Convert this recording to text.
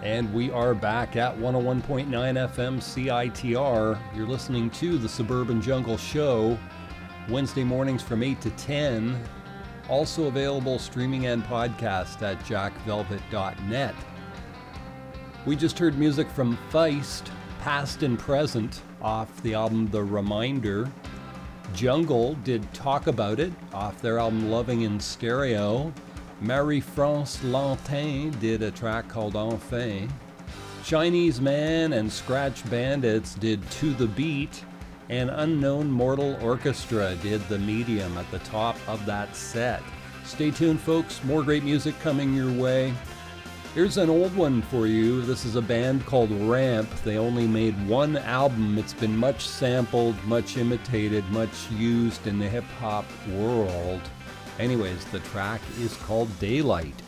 And we are back at 101.9 FM CITR. You're listening to the Suburban Jungle Show, Wednesday mornings from 8 to 10. Also available streaming and podcast at jackvelvet.net. We just heard music from Feist, Past and Present, off the album The Reminder. Jungle did Talk About It, off their album Loving in Stereo. Marie-France Lantin did a track called Enfin. Chinese Man and Scratch Bandits did To the Beat, and Unknown Mortal Orchestra did The Medium at the top of that set. Stay tuned, folks. More great music coming your way. Here's an old one for you. This is a band called Ramp. They only made one album. It's been much sampled, much imitated, much used in the hip-hop world. Anyways, the track is called Daylight.